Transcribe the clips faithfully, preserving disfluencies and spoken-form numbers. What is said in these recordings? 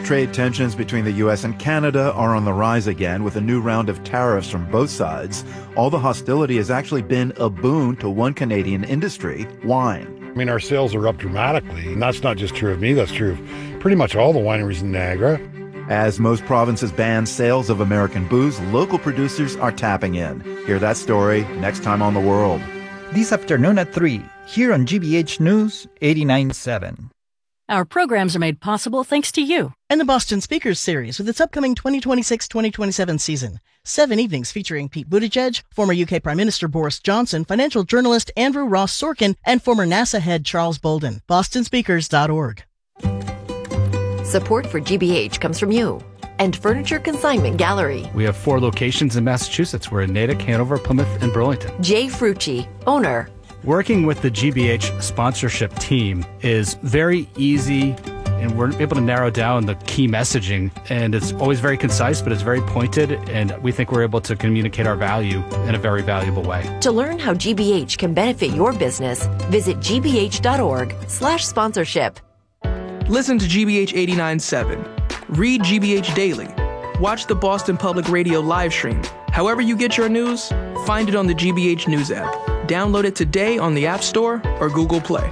Trade tensions between the U S and Canada are on the rise again with a new round of tariffs from both sides. All the hostility has actually been a boon to one Canadian industry, wine. I mean, our sales are up dramatically, and that's not just true of me, that's true of pretty much all the wineries in Niagara. As most provinces ban sales of American booze, local producers are tapping in. Hear that story next time on The World. This afternoon at three, here on G B H News eighty-nine point seven. Our programs are made possible thanks to you. And the Boston Speakers Series with its upcoming twenty twenty-six twenty twenty-seven season. Seven evenings featuring Pete Buttigieg, former U K Prime Minister Boris Johnson, financial journalist Andrew Ross Sorkin, and former NASA head Charles Bolden. boston speakers dot org. Support for G B H comes from you and Furniture Consignment Gallery. We have four locations in Massachusetts. We're in Natick, Hanover, Plymouth, and Burlington. Jay Frucci, owner. Working with the G B H sponsorship team is very easy, and we're able to narrow down the key messaging, and it's always very concise, but it's very pointed, and we think we're able to communicate our value in a very valuable way. To learn how G B H can benefit your business, visit g b h dot org slash sponsorship. Listen to G B H eighty-nine point seven. Read G B H Daily. Watch the Boston Public Radio live stream. However you get your news, find it on the G B H News app. Download it today on the App Store or Google Play.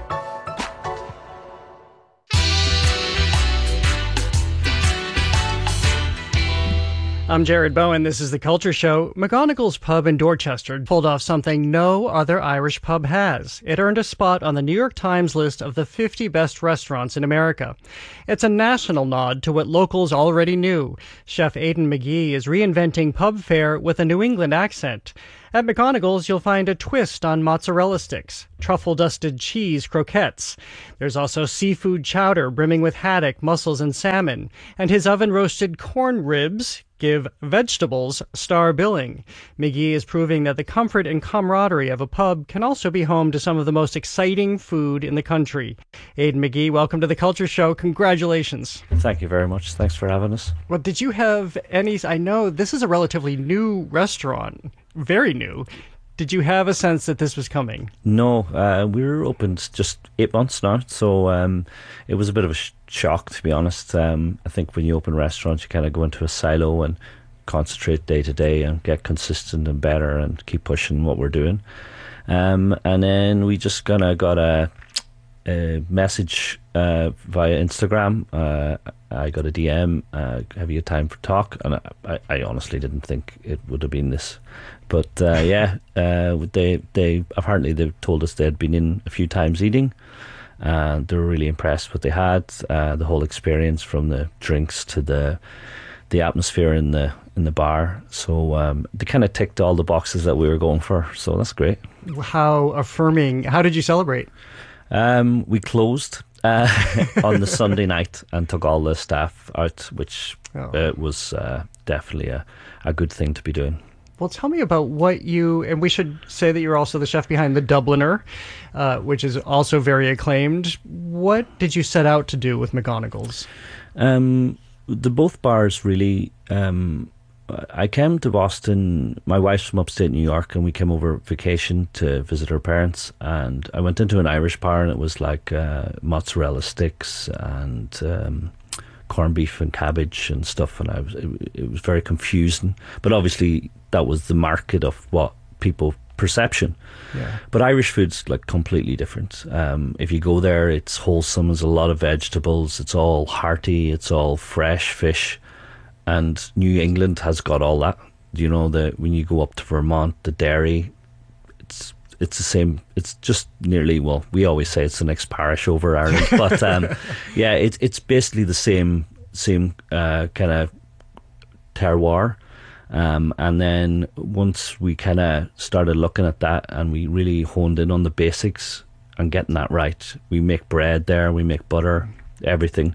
I'm Jared Bowen. This is The Culture Show. McGonagall's Pub in Dorchester pulled off something no other Irish pub has. It earned a spot on the New York Times list of the fifty best restaurants in America. It's a national nod to what locals already knew. Chef Aidan McGee is reinventing pub fare with a New England accent. At McGonagall's, you'll find a twist on mozzarella sticks, truffle-dusted cheese croquettes. There's also seafood chowder brimming with haddock, mussels, and salmon. And his oven-roasted corn ribs give vegetables star billing. McGee is proving that the comfort and camaraderie of a pub can also be home to some of the most exciting food in the country. Aidan McGee, welcome to The Culture Show. Congratulations. Thank you very much. Thanks for having us. Well, did you have any... I know this is a relatively new restaurant. Very new. Did you have a sense that this was coming? No, uh, we were open just eight months now, so um, it was a bit of a sh- shock, to be honest. Um, I think when you open restaurants, you kind of go into a silo and concentrate day to day and get consistent and better and keep pushing what we're doing. Um, and then we just kind of got a, a message uh, via Instagram. Uh, I got a D M, uh, have you time for talk? And I, I, I honestly didn't think it would have been this. But uh, yeah, uh, they they apparently they told us they'd been in a few times eating, and they were really impressed with what they had, uh, the whole experience from the drinks to the the atmosphere in the in the bar. So um, they kind of ticked all the boxes that we were going for. So that's great. How affirming! How did you celebrate? Um, we closed uh, on the Sunday night and took all the staff out, which oh. uh, was uh, definitely a, a good thing to be doing. Well, tell me about what you, and we should say that you're also the chef behind the Dubliner, uh, which is also very acclaimed. What did you set out to do with McGonagall's? Um, the both bars really, um, I came to Boston, my wife's from upstate New York, and we came over vacation to visit her parents, and I went into an Irish bar and it was like uh, mozzarella sticks and... Um, corned beef and cabbage and stuff, and I was it, it was very confusing, but obviously that was the market of what people perception. Yeah. But Irish food's like completely different. Um, if you go there, it's wholesome, there's a lot of vegetables, it's all hearty, it's all fresh fish, and New England has got all that. You know, the when you go up to Vermont, the dairy, it's It's the same. It's just nearly, well, we always say it's the next parish over Ireland, but um, yeah, it's it's basically the same same uh, kind of terroir. Um, and then once we kind of started looking at that and we really honed in on the basics and getting that right, we make bread there, we make butter, everything.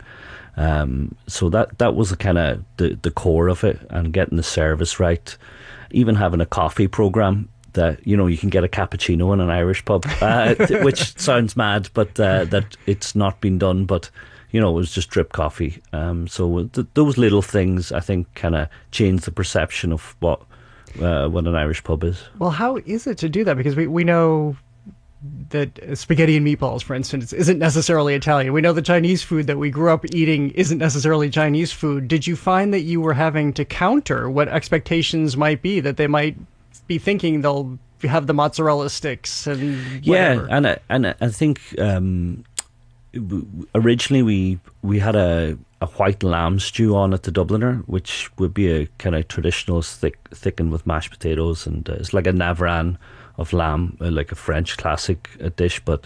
Um, so that that was the kind of the the core of it, and getting the service right, even having a coffee program. That, you know, you can get a cappuccino in an Irish pub, uh, which sounds mad, but uh, that it's not been done. But, you know, it was just drip coffee. Um, so th- those little things, I think, kind of change the perception of what uh, what an Irish pub is. Well, how is it to do that? Because we, we know that spaghetti and meatballs, for instance, isn't necessarily Italian. We know the Chinese food that we grew up eating isn't necessarily Chinese food. Did you find that you were having to counter what expectations might be, that they might be thinking they'll have the mozzarella sticks and whatever? Yeah, and I, and I think um, originally we we had a, a white lamb stew on at the Dubliner, which would be a kind of traditional thick, thickened with mashed potatoes, and uh, it's like a navran of lamb, uh, like a French classic uh, dish, but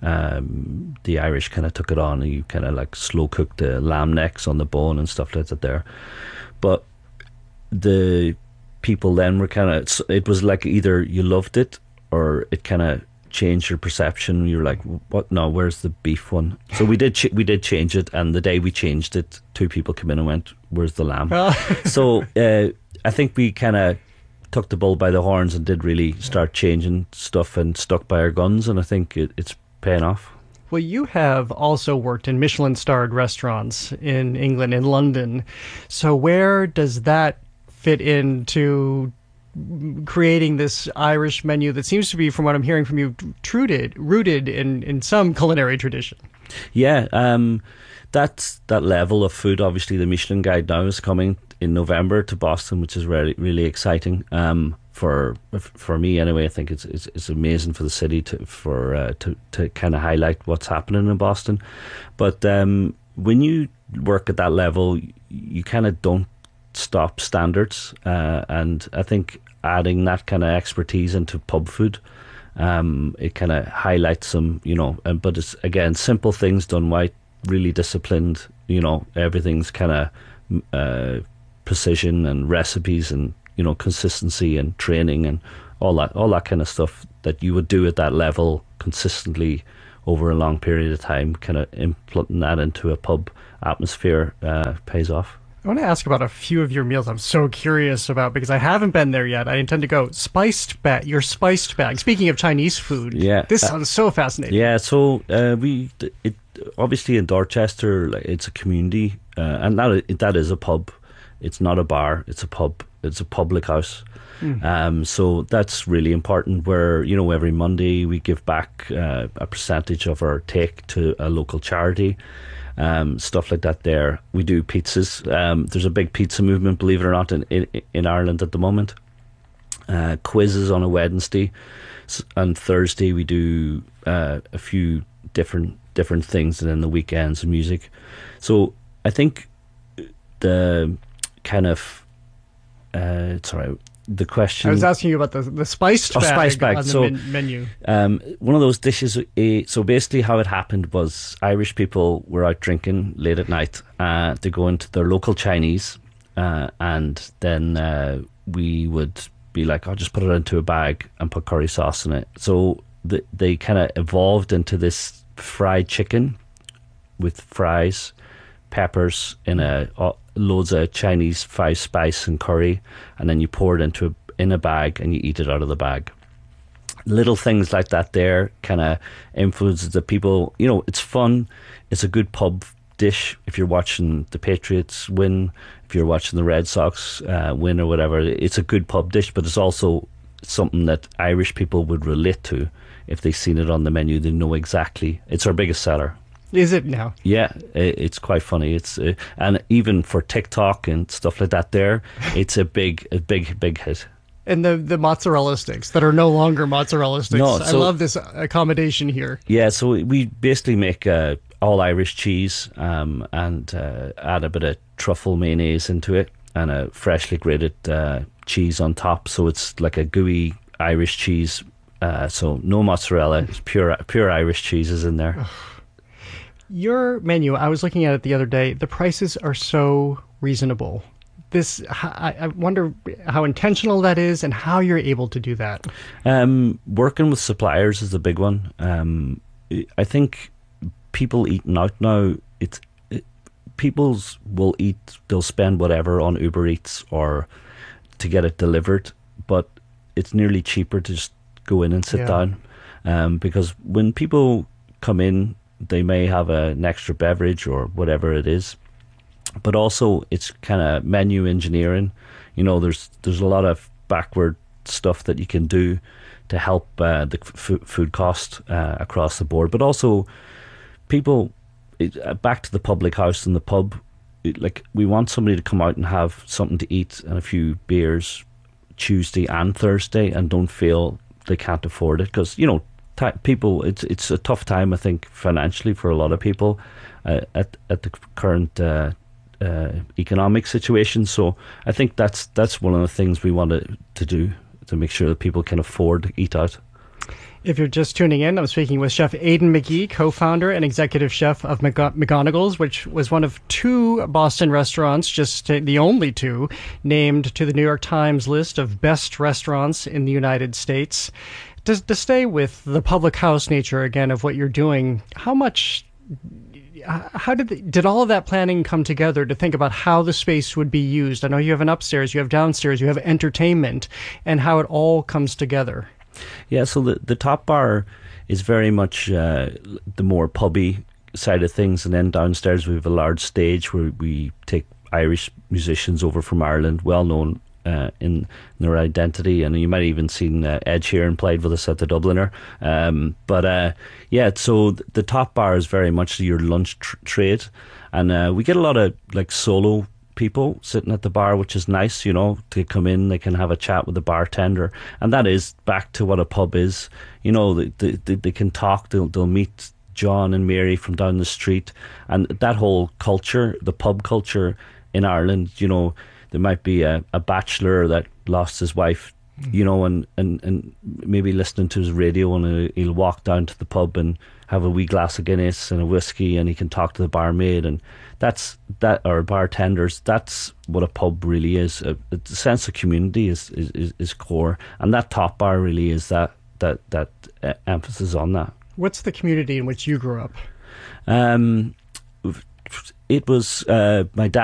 um, the Irish kind of took it on, and you kind of like slow cooked the lamb necks on the bone and stuff like that there. But the people then were kind of, it was like either you loved it or it kind of changed your perception. You're like, what? No, where's the beef one? So we did ch- we did change it, and the day we changed it, two people came in and went, where's the lamb? So uh, I think we kind of took the bull by the horns and did really start changing stuff and stuck by our guns, and I think it, it's paying off. Well, you have also worked in Michelin-starred restaurants in England, in London. So where does that fit into creating this Irish menu that seems to be, from what I'm hearing from you, rooted, rooted in, in some culinary tradition? Yeah, um, that's that level of food. Obviously, the Michelin Guide now is coming in November to Boston, which is really, really exciting. Um, for for me, anyway, I think it's it's, it's amazing for the city to for uh, to to kind of highlight what's happening in Boston. But um, when you work at that level, you kind of don't stop standards, uh, and I think adding that kind of expertise into pub food, um, it kind of highlights some, you know. Um, but it's again simple things done right, really disciplined. You know, everything's kind of uh, precision and recipes and, you know, consistency and training and all that, all that kind of stuff that you would do at that level consistently over a long period of time. Kind of implementing that into a pub atmosphere uh, pays off. I want to ask about a few of your meals I'm so curious about, because I haven't been there yet. I intend to go. Spiced bag, your spiced bag. Speaking of Chinese food, yeah, this sounds uh, so fascinating. Yeah, so uh, we, it obviously in Dorchester, like, it's a community, uh, and that that is a pub. It's not a bar. It's a pub. It's a public house. Mm. Um, so that's really important. Where, you know, every Monday we give back uh, a percentage of our take to a local charity. Um, stuff like that there. We do pizzas. Um, there's a big pizza movement, believe it or not, in, in, in Ireland at the moment. Uh, quizzes on a Wednesday. And Thursday we do uh, a few different different things, and then the weekends and music. So I think the kind of... Uh, sorry, the question... I was asking you about the, the spiced oh, bag, spice bag on the so, men- menu. Um, one of those dishes... Uh, so basically how it happened was Irish people were out drinking late at night. Uh, to go into their local Chinese, uh, and then uh, we would be like, I'll just put it into a bag and put curry sauce in it. So the, they kind of evolved into this fried chicken with fries, peppers in a... Uh, loads of Chinese five spice and curry, and then you pour it into a, in a bag and you eat it out of the bag. Little things like that there kind of influences the people. You know, it's fun. It's a good pub dish if you're watching the Patriots win, if you're watching the Red Sox uh, win or whatever. It's a good pub dish, but it's also something that Irish people would relate to. If they've seen it on the menu, they know exactly. It's our biggest seller. Is it now? Yeah, it's quite funny. It's uh, and even for TikTok and stuff like that, there, it's a big, a big, big hit. And the the mozzarella sticks that are no longer mozzarella sticks. No, so, I love this accommodation here. Yeah, so we basically make uh, all Irish cheese um, and uh, add a bit of truffle mayonnaise into it and a freshly grated uh, cheese on top. So it's like a gooey Irish cheese. Uh, so no mozzarella, it's pure pure Irish cheese is in there. Your menu, I was looking at it the other day. The prices are so reasonable. This, I, I wonder how intentional that is and how you're able to do that. Um, working with suppliers is the big one. Um, I think people eating out now, it's it, people's will eat, they'll spend whatever on Uber Eats or to get it delivered, but it's nearly cheaper to just go in and sit yeah. down. Um, because when people come in, they may have a, an extra beverage or whatever it is, but also it's kind of menu engineering. You know, there's there's a lot of backward stuff that you can do to help uh, the f- food cost uh, across the board. But also, people, it, uh, back to the public house and the pub, it, like we want somebody to come out and have something to eat and a few beers Tuesday and Thursday and don't feel they can't afford it, because, you know, t- people, it's it's a tough time, I think, financially for a lot of people uh, at at the current uh, uh, economic situation. So I think that's that's one of the things we want to, to do, to make sure that people can afford to eat out. If you're just tuning in, I'm speaking with Chef Aidan McGee, co-founder and executive chef of McG- McGonigle's, which was one of two Boston restaurants, just the only two, named to the New York Times list of best restaurants in the United States. To, to stay with the public house nature again of what you're doing, how much, how did the, did all of that planning come together to think about how the space would be used? I know you have an upstairs, you have downstairs, you have entertainment, and how it all comes together. Yeah, so the, the top bar is very much uh, the more pubby side of things, and then downstairs we have a large stage where we take Irish musicians over from Ireland, well known uh, in their identity, and you might have even seen uh, Ed Sheeran played with us at the Dubliner. Um, but uh, yeah, so the top bar is very much your lunch tr- trade, and uh, we get a lot of like solo people sitting at the bar, which is nice, you know, to come in, they can have a chat with the bartender, and that is back to what a pub is. You know, they, they, they can talk, they'll, they'll meet John and Mary from down the street, and that whole culture, the pub culture in Ireland, you know, there might be a, a bachelor that lost his wife, you know, and, and, and maybe listening to his radio, and he'll walk down to the pub and have a wee glass of Guinness and a whiskey, and he can talk to the barmaid, and that's that, or bartenders. That's what a pub really is. A, a sense of community is, is, is, is core, and that top bar really is that that that uh, emphasis on that. What's the community in which you grew up? Um, it was uh, my dad.